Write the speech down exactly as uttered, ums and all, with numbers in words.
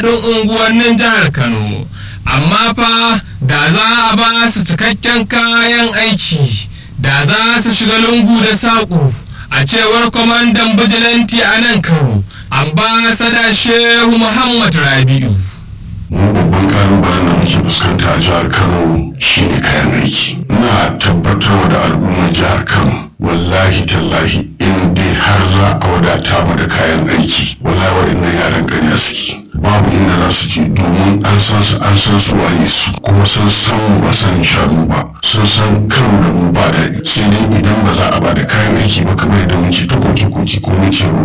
ɗin unguwannin jihar Kano, amma fa da za a ba su cikakken kayan aiki da za su shiga lungu da saƙo, a cewar kwamandan bijilanti a nan Kano, ambasada Shehu Muhammad Rabi'u. mu babban kalubalen da muke fuskanta a jihar Kano shine kayan aiki. Ina tabbatar da al'ummar jihar Kano wallahi tallahi in dai har za a wadata mu da kayan aiki wallahi waɗannan yaran ƙarya suke, babu inda za su je domin an san su an san su waye su kuma sun san mu ba sanin shanu ba, sun san karo da mu ba daɗi, sai dai idan ba za a ba da kayan aiki ba kamar yadda muke ta koke koke ko muke